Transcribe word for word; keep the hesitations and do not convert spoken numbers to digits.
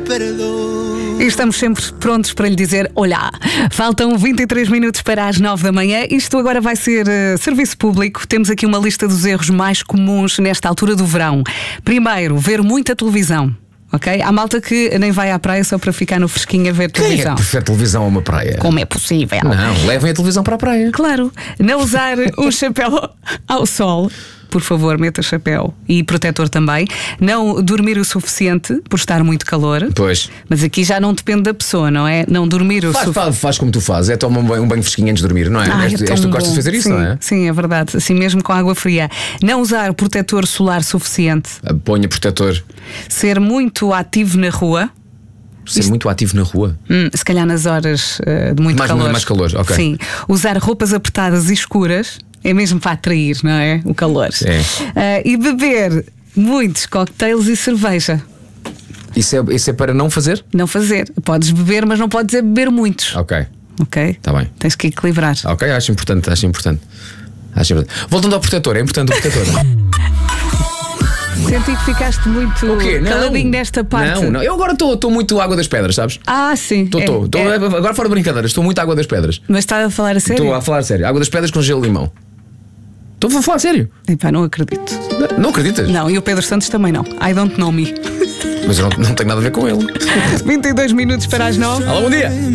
perdón. E estamos sempre prontos para lhe dizer olá. Faltam vinte e três minutos para as nove da manhã. Isto agora vai ser uh, serviço público. Temos aqui uma lista dos erros mais comuns nesta altura do verão. Primeiro, ver muita televisão. Ok? Há malta que nem vai à praia só para ficar no fresquinho a ver televisão. Quem é que prefere televisão a uma praia? Como é possível? Não, levem a televisão para a praia. Claro, não usar um chapéu ao sol. Por favor, meta chapéu e protetor também. Não dormir o suficiente por estar muito calor. Pois. Mas aqui já não depende da pessoa, não é? Não dormir o Faz, suficiente. faz, faz como tu fazes, é tomar um banho, um banho fresquinho antes de dormir, não é? Ai, és, é és tu tão gostas de bom. fazer isso, Sim, não é? sim, é verdade. Assim mesmo com água fria. Não usar protetor solar suficiente. Ponha protetor. Ser muito ativo na rua. Ser Isto- muito ativo na rua. Hum, se calhar nas horas uh, de muito Mais- calor. mais calor, ok. Sim. Usar roupas apertadas e escuras. É mesmo para atrair, não é? O calor. É. Uh, e beber muitos cocktails e cerveja. Isso é, isso é para não fazer? Não fazer. Podes beber, mas não podes é beber muitos. Ok, Ok? está bem. Tens que equilibrar. Ok, acho importante, acho importante. Acho importante. Voltando ao protetor, é importante o protetor. Senti que ficaste muito O quê? Não. caladinho nesta parte. Não, não. Eu agora estou muito água das pedras, sabes? Ah, sim. Estou, É, estou. estou- é. Agora fora de brincadeiras, estou muito água das pedras. Mas estás a falar a sério? Estou a falar sério. Água das pedras com gelo e limão. Estou a falar sério. Epá, não acredito. Não, não acreditas? Não, e o Pedro Santos também não. I don't know me. Mas eu não, não tenho nada a ver com ele. vinte e dois minutos para as nove. Alô, bom dia.